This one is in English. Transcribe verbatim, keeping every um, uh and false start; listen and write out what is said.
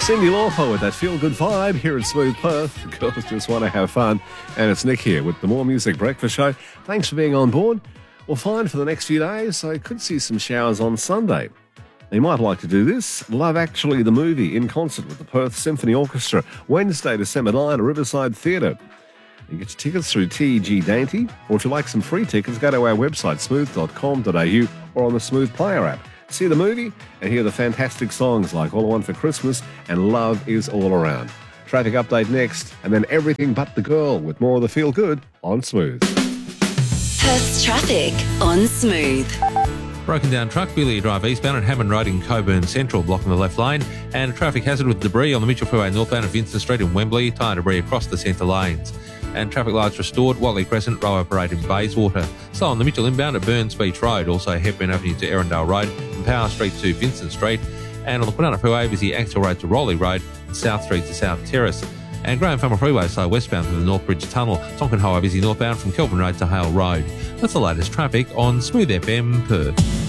Cyndi Lauper with that feel-good vibe here at Smooth Perth. The girls just want to have fun. And it's Nick here with the More Music Breakfast Show. Thanks for being on board. Well, fine for the next few days. I could see some showers on Sunday. You might like to do this. Love Actually the movie in concert with the Perth Symphony Orchestra. Wednesday, December ninth at Riverside Theatre. You get your tickets through T E G Dainty. Or if you like some free tickets, go to our website, smooth dot com dot a u, or on the Smooth Player app. See the movie and hear the fantastic songs like All I Want for Christmas and Love Is All Around. Traffic update next, and then Everything But the Girl with more of the Feel Good on Smooth. Perth's traffic on Smooth. Broken down truck, Billy Drive eastbound at Hammond Road in Coburn Central, blocking the left lane, and a traffic hazard with debris on the Mitchell Freeway northbound at Vincent Street in Wembley, tyre debris across the centre lanes. And traffic lights restored, Watley Crescent, Row Parade in Bayswater. So on the Mitchell inbound at Burns Beach Road, also Hepburn Avenue to Erindale Road, and Power Street to Vincent Street. And on the Kwinana Freeway, busy Axel Road to Rowley Road, and South Street to South Terrace. And Graham Farmer Freeway, so westbound through the Northbridge Tunnel. Tonkin Highway busy northbound from Kelvin Road to Hale Road. That's the latest traffic on Smooth F M Perth.